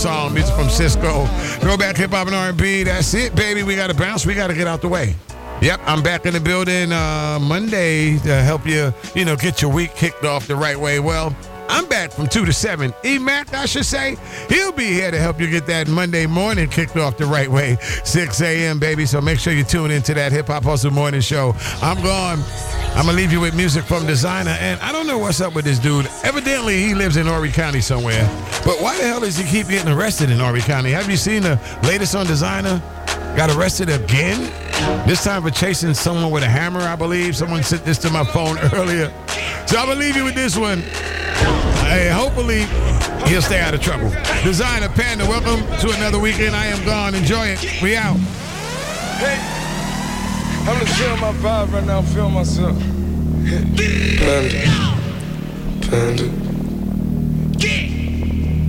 song, music from Cisco. Throwback hip hop and R&B. That's it, baby. We got to bounce. We got to get out the way. Yep, I'm back in the building Monday to help you, get your week kicked off the right way. Well, I'm back from 2 to 7. E-Mac, I should say, he'll be here to help you get that Monday morning kicked off the right way, 6 a.m., baby. So make sure you tune into that Hip Hop Hustle Morning Show. I'm gone. I'm going to leave you with music from Designer. And I don't know what's up with this dude. Evidently, he lives in Horry County somewhere. But why the hell does he keep getting arrested in Horry County? Have you seen the latest on Designer? Got arrested again? This time for chasing someone with a hammer, I believe. Someone sent this to my phone earlier. So I'm going to leave you with this one. Hey, hopefully, he'll stay out of trouble. Designer Panda, welcome to another weekend. I am gone. Enjoy it. We out. Hey, I'm just feeling my vibe right now. I'm feeling myself. Panda.